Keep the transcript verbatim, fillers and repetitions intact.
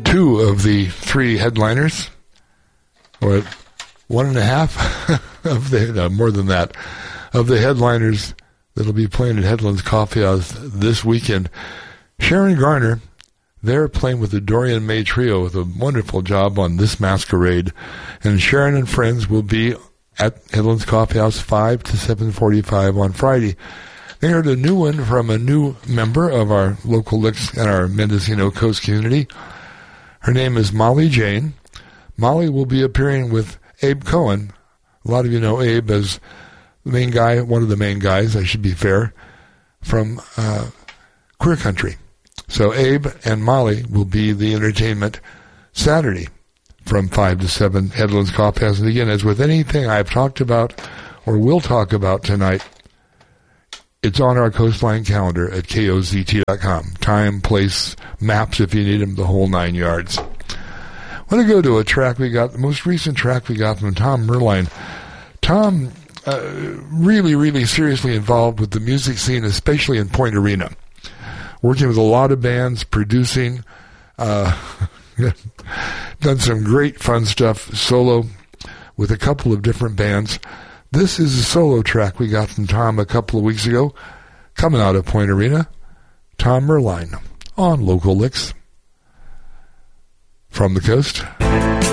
two of the three headliners, or one and a half of the, no, more than that, of the headliners that'll be playing at Headlands Coffee House this weekend. Sharon Garner, they're playing with the Dorian May Trio with a wonderful job on This Masquerade. And Sharon and friends will be at Headlands Coffee House five to seven forty-five on Friday. They heard a new one from a new member of our local Licks and our Mendocino Coast community. Her name is Molly Jane. Molly will be appearing with Abe Cohen. A lot of you know Abe as the main guy, one of the main guys, I should be fair, from uh, Queer Country. So Abe and Molly will be the entertainment Saturday from five to seven, Headlands Coffee House. And again, as with anything I've talked about or will talk about tonight, it's on our Coastline calendar at K O Z T dot com. Time, place, maps if you need them, the whole nine yards. I want to go to a track we got, the most recent track we got from Tom Merline. Tom, uh, really, really seriously involved with the music scene, especially in Point Arena. Working with a lot of bands, producing, uh, done some great fun stuff solo with a couple of different bands. This is a solo track we got from Tom a couple of weeks ago, coming out of Point Arena. Tom Merline on Local Licks from the coast.